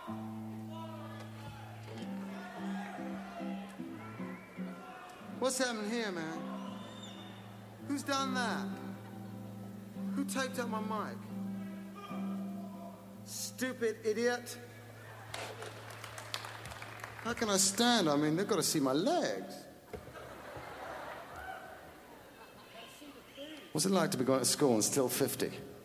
What's happening here, man? Who's done that? Who taped up my mic? Stupid idiot. How can I stand? I mean, they've got to see my legs. What's it like to be going to school and still 50?